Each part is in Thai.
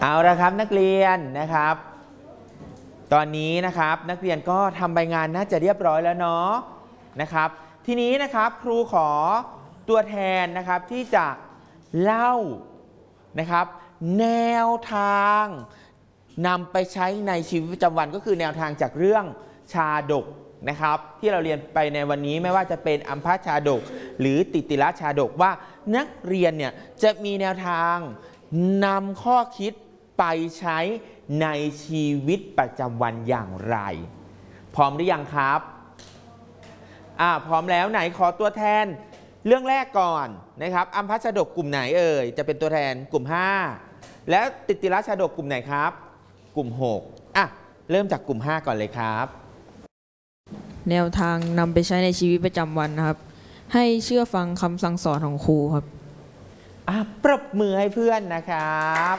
เอาละครับนักเรียนนะครับตอนนี้นะครับนักเรียนก็ทำใบงานน่าจะเรียบร้อยแล้วเนาะนะครับทีนี้นะครับครูขอตัวแทนนะครับที่จะเล่านะครับแนวทางนำไปใช้ในชีวิตประจำวันก็คือแนวทางจากเรื่องชาดกนะครับที่เราเรียนไปในวันนี้ไม่ว่าจะเป็นอัมพชาดกหรือติติละชาดกว่านักเรียนเนี่ยจะมีแนวทางนำข้อคิดไปใช้ในชีวิตประจำวันอย่างไรพร้อมหรือยังครับพร้อมแล้วไหนขอตัวแทนเรื่องแรกก่อนนะครับอัมพชาดกกลุ่มไหนเอ่ยจะเป็นตัวแทนกลุ่ม5แล้วติติละชาดกกลุ่มไหนครับกลุ่ม6เริ่มจากกลุ่ม5ก่อนเลยครับแนวทางนำไปใช้ในชีวิตประจำวันนะครับให้เชื่อฟังคำสั่งสอนของครูครับปรบมือให้เพื่อนนะครับ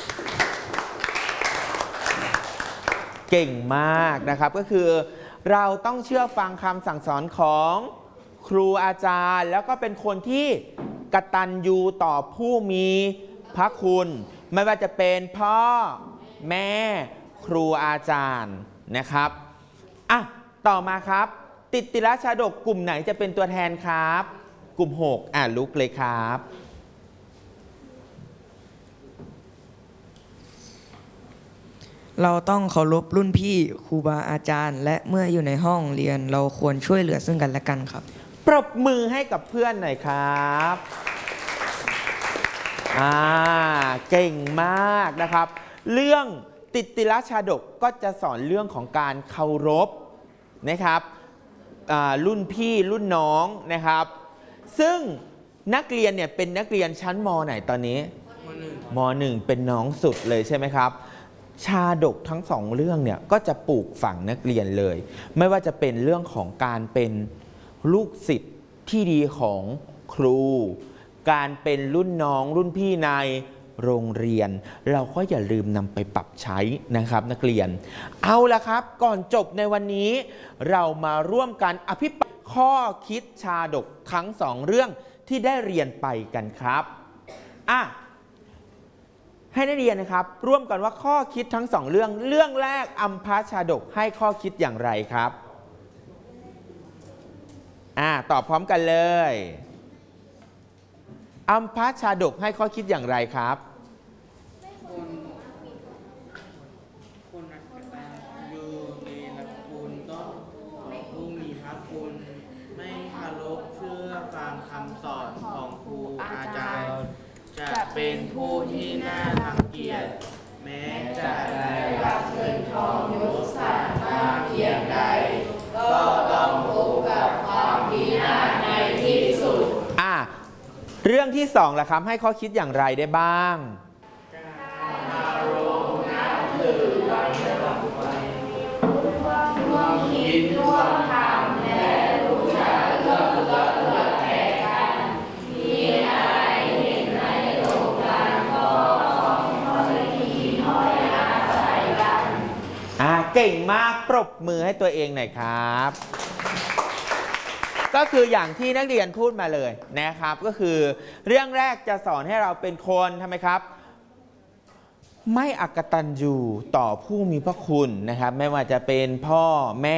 เก่งมากนะครับก็คือเราต้องเชื่อฟังคำสั่งสอนของครูอาจารย์แล้วก็เป็นคนที่กตัญญูต่อผู้มีพระคุณไม่ว่าจะเป็นพ่อแม่ครูอาจารย์นะครับต่อมาครับติติละชาดกกลุ่มไหนจะเป็นตัวแทนครับกลุ่ม6ลุกเลยครับเราต้องเคารพรุ่นพี่ครูบาอาจารย์และเมื่ออยู่ในห้องเรียนเราควรช่วยเหลือซึ่งกันและกันครับปรบมือให้กับเพื่อนหน่อยครับเก่งมากนะครับเรื่องติติละชาดกก็จะสอนเรื่องของการเคารพนะครับรุ่นพี่รุ่นน้องนะครับซึ่งนักเรียนเนี่ยเป็นนักเรียนชั้นม.ไหนตอนนี้ม.1เป็นน้องสุดเลยใช่ไหมครับชาดกทั้ง2เรื่องเนี่ยก็จะปลูกฝังนักเรียนเลยไม่ว่าจะเป็นเรื่องของการเป็นลูกศิษย์ที่ดีของครูการเป็นรุ่นน้องรุ่นพี่ในโรงเรียนเราก็อย่าลืมนำไปปรับใช้นะครับนักเรียนเอาละครับก่อนจบในวันนี้เรามาร่วมกันอภิปรายข้อคิดชาดกทั้ง2เรื่องที่ได้เรียนไปกันครับให้นักเรียนนะครับร่วมกันว่าข้อคิดทั้ง2เรื่องแรกอัมพชาดกให้ข้อคิดอย่างไรครับตอบพร้อมกันเลยอัมพชาดกให้ข้อคิดอย่างไรครับคนกตัญญูเนรคุณต้องของผู้มีพระคุณไม่เคารพเชื่อฟังคำสอนของครูอาจารย์จะเป็นผู้ที่น่ารังเกียจแม้จะได้รับเงินทองยศศักดิ์มาเพียงใดก็ต้องพบกับความพินาศในที่สุดเรื่องที่2ล่ะครับให้ข้อคิดอย่างไรได้บ้างคิดร่วมทำและรู้จักเอื้อเฟื้อเผื่อแผ่กันมีอะไรเห็นในโลกการก็ต้องคอยทีคอยอาศัยกันเก่งมากปรบมือให้ตัวเองหน่อยครับก็คืออย่างที่นักเรียนพูดมาเลยนะครับก็คือเรื่องแรกจะสอนให้เราเป็นคนทำไมครับไม่อกตัญญูต่อผู้มีพระคุณนะครับไม่ว่าจะเป็นพ่อแม่